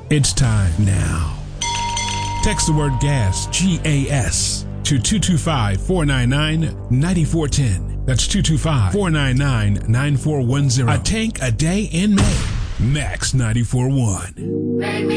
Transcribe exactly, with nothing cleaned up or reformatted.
It's time now. Text the word gas, G A S, to two two five, four nine nine, nine four one zero. That's two two five, four nine nine, nine four one zero. A tank a day in May. Max ninety-four point one.